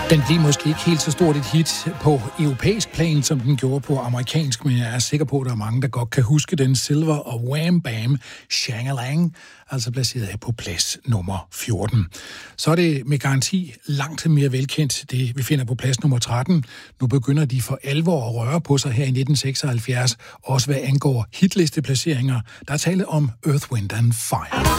Den blev måske ikke helt så stort et hit på europæisk plan, som den gjorde på amerikansk, men jeg er sikker på, at der er mange, der godt kan huske den. Silver og Wham Bam Shang-a-Lang, altså placeret her på plads nummer 14. Så er det med garanti langt mere velkendt, det vi finder på plads nummer 13. Nu begynder de for alvor at røre på sig her i 1976, også hvad angår hitlisteplaceringer. Der er tale om Earth, Wind and Fire.